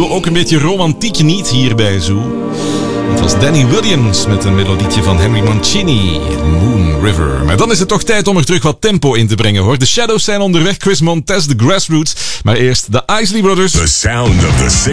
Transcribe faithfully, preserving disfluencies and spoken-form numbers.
we ook een beetje romantiek niet hier bij Zoo. Het was Danny Williams met een melodietje van Henry Mancini, Moon River. Maar dan is het toch tijd om er terug wat tempo in te brengen, hoor. De Shadows zijn onderweg, Chris Montez, de Grassroots. Maar eerst de Isley Brothers. The sound of the